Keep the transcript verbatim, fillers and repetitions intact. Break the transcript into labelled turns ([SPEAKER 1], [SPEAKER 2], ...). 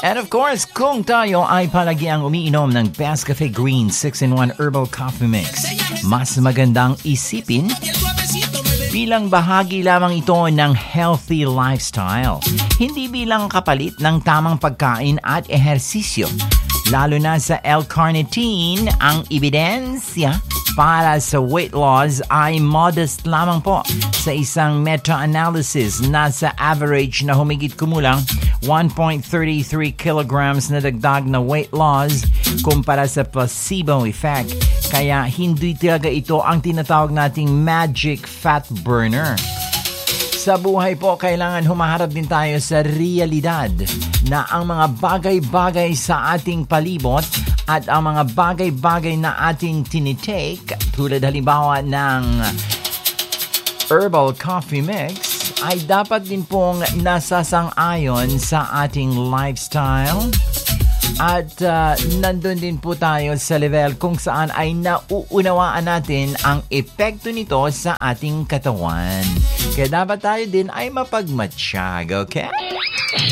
[SPEAKER 1] And of course, kung tayo ay palagi ang umiinom ng Best Cafe Green six in one Herbal Coffee Mix, mas magandang isipin bilang bahagi lamang ito ng healthy lifestyle, hindi bilang kapalit ng tamang pagkain at ehersisyo. Lalo na sa L-carnitine, ang ebidensya para sa weight loss ay modest lamang po. Sa isang meta-analysis, nasa average na humigit kumulang one point three three kilograms na dagdag na weight loss kumpara sa placebo effect. Kaya hindi talaga ito ang tinatawag nating magic fat burner. Sa buhay po, kailangan humaharap din tayo sa realidad na ang mga bagay-bagay sa ating palibot at ang mga bagay-bagay na ating tinitake, tulad halimbawa ng Herbal Coffee Mix, ay dapat din pong nasasang-ayon sa ating lifestyle. At uh, nandun din po tayo sa level kung saan ay nauunawaan natin ang epekto nito sa ating katawan. Kaya dapat tayo din ay mapagmatsyag, okay?